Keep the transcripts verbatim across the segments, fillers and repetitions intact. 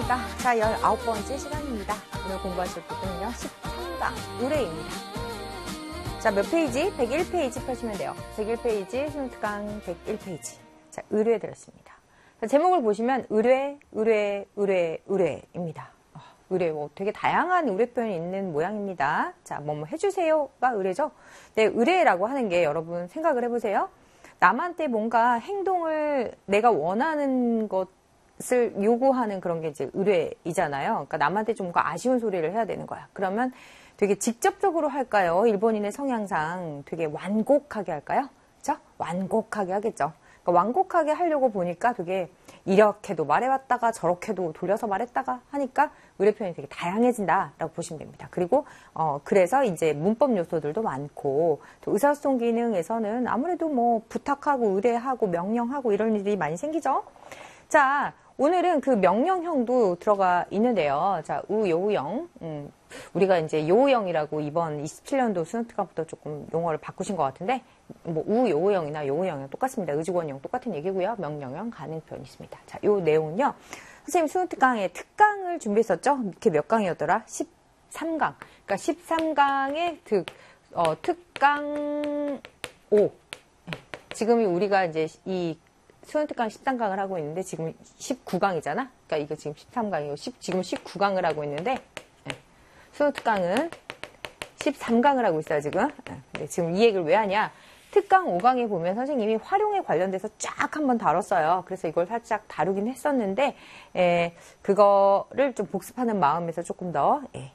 안녕하십니까. 자, 열아홉 번째 시간입니다. 오늘 공부하실 부분은요, 십삼 강 의뢰입니다. 자, 몇 페이지? 백일 페이지 펴시면 돼요. 백일 페이지, 수능특강 백일 페이지. 자, 의뢰 드렸습니다. 자, 제목을 보시면 의뢰, 의뢰, 의뢰, 의뢰입니다. 어, 의뢰, 뭐 되게 다양한 의뢰 표현이 있는 모양입니다. 자, 뭐, 뭐 해주세요가 의뢰죠. 네, 의뢰라고 하는 게 여러분 생각을 해보세요. 남한테 뭔가 행동을 내가 원하는 것을 요구하는 그런 게 이제 의뢰이잖아요. 그러니까 남한테 좀 뭔가 아쉬운 소리를 해야 되는 거야. 그러면 되게 직접적으로 할까요? 일본인의 성향상 되게 완곡하게 할까요? 그렇죠? 완곡하게 하겠죠. 그러니까 완곡하게 하려고 보니까 되게 이렇게도 말해왔다가 저렇게도 돌려서 말했다가 하니까 의뢰 표현이 되게 다양해진다라고 보시면 됩니다. 그리고 어 그래서 이제 문법 요소들도 많고 또 의사소통 기능에서는 아무래도 뭐 부탁하고 의뢰하고 명령하고 이런 일이 많이 생기죠. 자, 오늘은 그 명령형도 들어가 있는데요. 자, 우요우형. 음, 우리가 이제 요우형이라고 이번 이십칠 년도 수능특강부터 조금 용어를 바꾸신 것 같은데, 뭐, 우요우형이나 요우형이랑 똑같습니다. 의주권형 똑같은 얘기고요. 명령형 가능 표현이 있습니다. 자, 요 내용은요. 선생님 수능특강에 특강을 준비했었죠? 이렇게 몇 강이었더라? 십삼 강. 그러니까 십삼 강의 특, 어, 특강 오. 지금이 우리가 이제 이 수능특강 십삼 강을 하고 있는데 지금 십구 강이잖아. 그러니까 이거 지금 십삼 강이고 십, 지금 십구 강을 하고 있는데 네. 수능특강은 십삼 강을 하고 있어요 지금. 네. 지금 이 얘기를 왜 하냐? 특강 오 강에 보면 선생님이 활용에 관련돼서 쫙 한번 다뤘어요. 그래서 이걸 살짝 다루긴 했었는데 에, 그거를 좀 복습하는 마음에서 조금 더 예,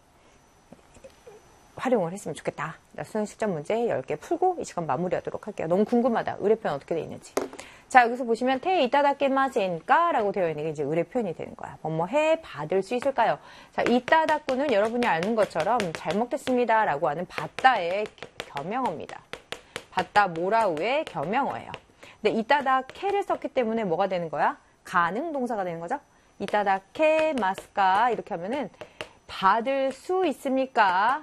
활용을 했으면 좋겠다. 수능 실전 문제 열 개 풀고 이 시간 마무리하도록 할게요. 너무 궁금하다. 의뢰 표현 어떻게 돼 있는지. 자, 여기서 보시면 테 이따다케마센까 라고 되어 있는 게 이제 의뢰 표현이 되는 거야. 뭐뭐 해 받을 수 있을까요? 자, 이따다꾸는 여러분이 아는 것처럼 잘 먹겠습니다 라고 하는 받다의 겸용어입니다. 받다 모라우의 겸용어예요. 근데 이따다케를 썼기 때문에 뭐가 되는 거야? 가능 동사가 되는 거죠? 이따다케마스까 이렇게 하면은 받을 수 있습니까?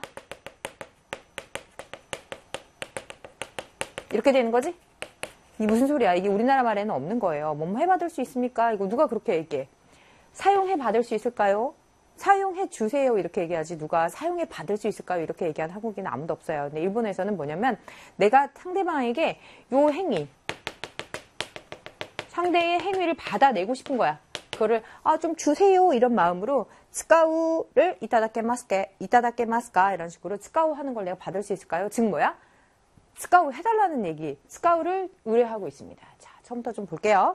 이렇게 되는 거지? 이 무슨 소리야? 이게 우리나라 말에는 없는 거예요. 뭐뭐 해받을 수 있습니까? 이거 누가 그렇게 얘기해? 사용해 받을 수 있을까요? 사용해 주세요. 이렇게 얘기하지. 누가 사용해 받을 수 있을까요? 이렇게 얘기하는 한국인은 아무도 없어요. 근데 일본에서는 뭐냐면 내가 상대방에게 요 행위, 상대의 행위를 받아내고 싶은 거야. 그거를 아, 좀 주세요. 이런 마음으로 스카우를 이타다케마스케, 이타다케마스까 이런 식으로 스카우 하는 걸 내가 받을 수 있을까요? 즉 뭐야? 스카우 해달라는 얘기, 스카우를 의뢰하고 있습니다. 자, 처음부터 좀 볼게요.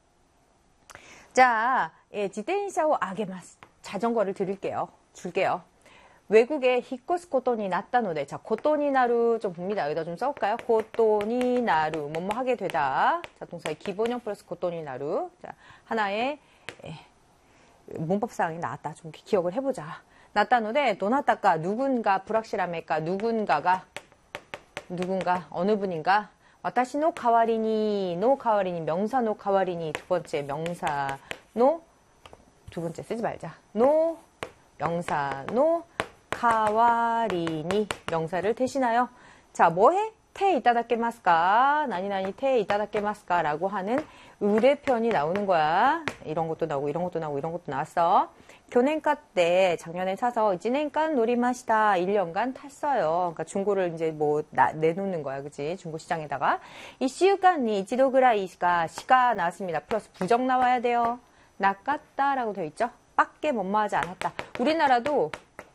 자, 예, 지텐샤오 아게마스. 자전거를 드릴게요. 줄게요. 외국에 히코스 코토니 났다노데. 자, 코토니 나루 좀 봅니다. 여기다 좀 써볼까요? 코토니 나루. 뭐뭐 하게 되다. 자, 동사의 기본형 플러스 코토니 나루. 자, 하나의, 예, 문법사항이 나왔다. 좀 기억을 해보자. 났다노데, 도나타까, 누군가, 불확실함일까, 누군가가, 누군가, 어느 분인가, 와타시 노 카와리니, 노 카와리니, 명사 노 카와리니, 두 번째 명사 노, 두 번째 쓰지 말자. 노, 명사 노, 카와리니, 명사를 대신하여. 자, 뭐해? 테 이따다케마스까, 나니나니 테 이따다케마스까 라고 하는 의뢰편이 나오는 거야. 이런 것도 나오고, 이런 것도 나오고, 이런 것도 나왔어. 교년가 때 작년에 사서 일 년간 놀이마시다 일 년간 탔어요. 그러니까 중고를 이제 뭐 나, 내놓는 거야, 그지? 중고 시장에다가 이 시우간이 이지도 그라이가 시가 나왔습니다. 플러스 부정 나와야 돼요. 낚았다라고 되어 있죠. 밖에 뭐뭐하지 않았다. 우리나라도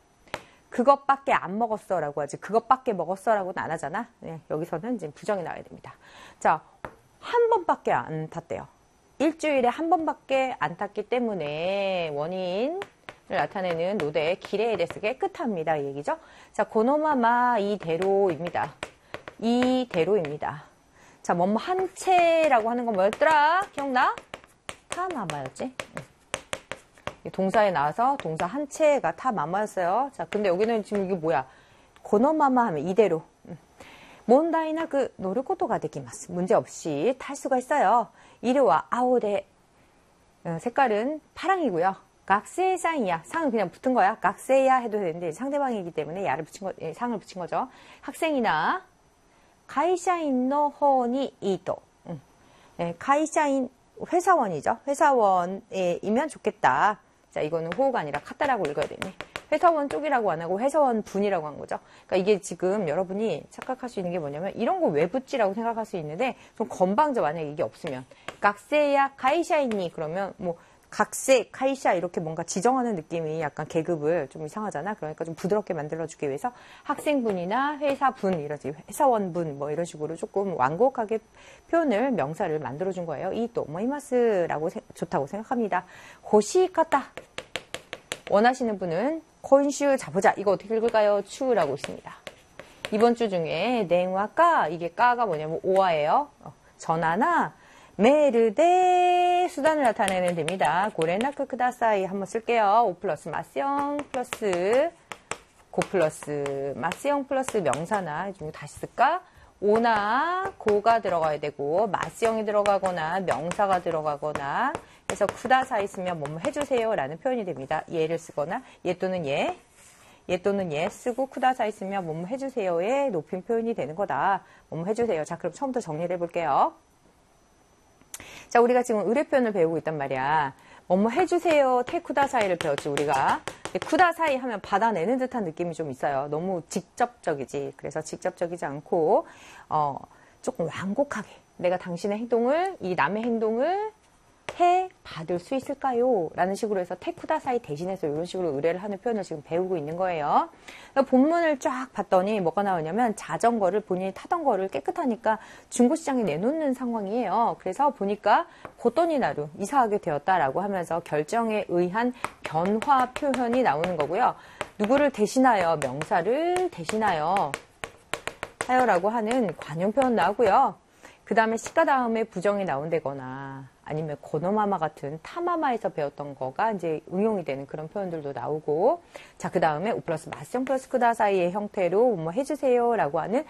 그것밖에 안 먹었어라고 하지. 그것밖에 먹었어라고는 안 하잖아. 네, 여기서는 이제 부정이 나와야 됩니다. 자, 한 번밖에 안 탔대요. 일주일에 한 번밖에 안 탔기 때문에 원인을 나타내는 노대의 기레에 대해서 깨끗합니다. 이 얘기죠. 자, 고노마마 이대로입니다. 이대로입니다. 자, 뭐뭐 한 채라고 하는 건 뭐였더라? 기억나? 타마마였지? 동사에 나와서 동사 한 채가 타마마였어요. 자, 근데 여기는 지금 이게 뭐야? 고노마마 하면 이대로. 몬다이나 그 노를 것도가 되기마스. 문제 없이 탈 수가 있어요. 이르와 아오데 색깔은 파랑이고요. 각세상이야. 상은 그냥 붙은 거야. 각세야 해도 되는데 상대방이기 때문에 야를 붙인 거, 상을 붙인 거죠. 학생이나 가이샤인노 호니 이도. 가이샤인 회사원이죠. 회사원이면 좋겠다. 자, 이거는 호가 아니라 카타라고 읽어야 되네. 회사원 쪽이라고 안 하고 회사원 분이라고 한 거죠. 그러니까 이게 지금 여러분이 착각할 수 있는 게 뭐냐면 이런 거 왜 붙지라고 생각할 수 있는데 좀 건방져. 만약에 이게 없으면 각세야 카이샤이니 그러면 뭐 각세, 카이샤 이렇게 뭔가 지정하는 느낌이 약간 계급을 좀 이상하잖아. 그러니까 좀 부드럽게 만들어주기 위해서 학생분이나 회사분 이러지 회사원분 뭐 이런 식으로 조금 완곡하게 표현을 명사를 만들어준 거예요. 이 또 모이마스라고 좋다고 생각합니다. 호시카타 원하시는 분은 콘슈 자보자. 이거 어떻게 읽을까요? 추라고 있습니다. 이번 주 중에 냉화까 이게 까가 뭐냐면 오화예요. 어, 전화나 메르데 수단을 나타내면 됩니다. 고레나크 크다사이 한번 쓸게요. 오 플러스 마스형 플러스 고 플러스 마스형 플러스 명사나 좀 다시 쓸까? 오나 고가 들어가야 되고 마스형이 들어가거나 명사가 들어가거나 그래서 쿠다사이 쓰면 뭐뭐 해주세요 라는 표현이 됩니다. 예를 쓰거나 예 또는 예, 예 또는 예 쓰고 쿠다사이 쓰면 뭐뭐 해주세요의 높임 표현이 되는 거다. 뭐뭐 해주세요. 자, 그럼 처음부터 정리를 해볼게요. 자, 우리가 지금 의뢰 표현을 배우고 있단 말이야. 뭐뭐 해주세요. 테쿠다사이를 배웠지, 우리가. 쿠다사이 하면 받아내는 듯한 느낌이 좀 있어요. 너무 직접적이지. 그래서 직접적이지 않고, 어, 조금 완곡하게. 내가 당신의 행동을, 이 남의 행동을 해 받을 수 있을까요? 라는 식으로 해서 테쿠다사이 대신해서 이런 식으로 의뢰를 하는 표현을 지금 배우고 있는 거예요. 그러니까 본문을 쫙 봤더니 뭐가 나오냐면 자전거를 본인이 타던 거를 깨끗하니까 중고시장에 내놓는 상황이에요. 그래서 보니까 고토니나루 이사하게 되었다라고 하면서 결정에 의한 변화 표현이 나오는 거고요. 누구를 대신하여 명사를 대신하여 하여라고 하는 관용 표현 나오고요. 그 다음에 시가 다음에 부정이 나온다거나 아니면 고노마마 같은 타마마에서 배웠던 거가 이제 응용이 되는 그런 표현들도 나오고 자, 그 다음에 오 플러스 마스형 플러스 쿠다사이의 형태로 뭐 해주세요 라고 하는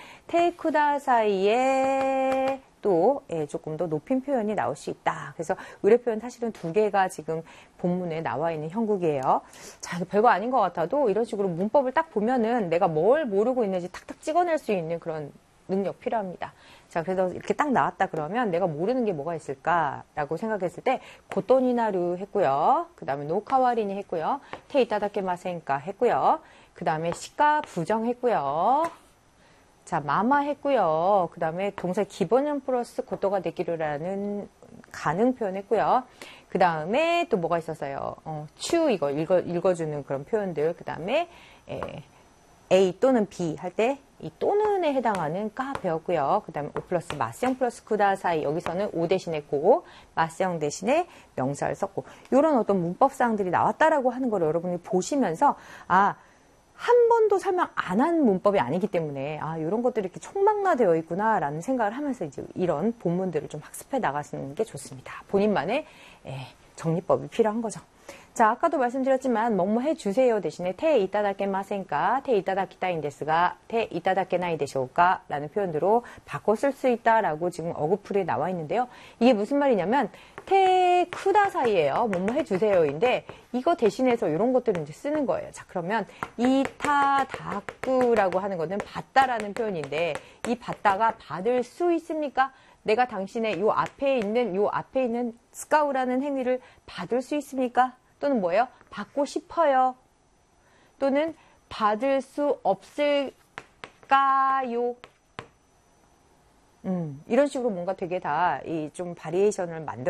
테이쿠다사이의 또 예, 조금 더 높인 표현이 나올 수 있다. 그래서 의뢰 표현 사실은 두 개가 지금 본문에 나와 있는 형국이에요. 자, 이거 별거 아닌 것 같아도 이런 식으로 문법을 딱 보면은 내가 뭘 모르고 있는지 탁탁 찍어낼 수 있는 그런 능력 필요합니다. 자, 그래서 이렇게 딱 나왔다 그러면 내가 모르는 게 뭐가 있을까라고 생각했을 때 고토니나루 했고요. 그 다음에 노카와리니 했고요. 테이타다케마센까 했고요. 그 다음에 시가 부정했고요. 자, 마마 했고요. 그 다음에 동사 기본형 플러스 고토가 되기로라는 가능 표현 했고요. 그 다음에 또 뭐가 있었어요? 어, 추 이거 읽어, 읽어주는 그런 표현들. 그 다음에 A 또는 B 할 때 이 또는에 해당하는 까 배웠고요. 그 다음에 오 플러스 마스형 플러스 쿠다사이 여기서는 오 대신에 고 마스형 대신에 명사를 썼고 이런 어떤 문법사항들이 나왔다라고 하는 걸 여러분이 보시면서 아, 한 번도 설명 안 한 문법이 아니기 때문에 아, 이런 것들이 이렇게 총망라되어 있구나 라는 생각을 하면서 이제 이런 본문들을 좀 학습해 나가시는 게 좋습니다. 본인만의 예, 정리법이 필요한 거죠. 자, 아까도 말씀드렸지만 뭐뭐 해주세요 대신에 테 이타다케마센까 테 이타다키타인데스가 테 이타다케나이 데쇼까 라는 표현으로 바꿔 쓸 수 있다라고 지금 어구풀에 나와 있는데요. 이게 무슨 말이냐면 테 쿠다사이예요. 뭐뭐 해주세요인데 이거 대신해서 이런 것들을 이제 쓰는 거예요. 자, 그러면 이타다쿠라고 하는 거는 받다라는 표현인데 이 받다가 받을 수 있습니까? 내가 당신의 요 앞에 있는 요 앞에 있는 스카우라는 행위를 받을 수 있습니까? 또는 뭐예요? 받고 싶어요. 또는 받을 수 없을까요? 음, 이런 식으로 뭔가 되게 다 이 좀 바리에이션을 만들어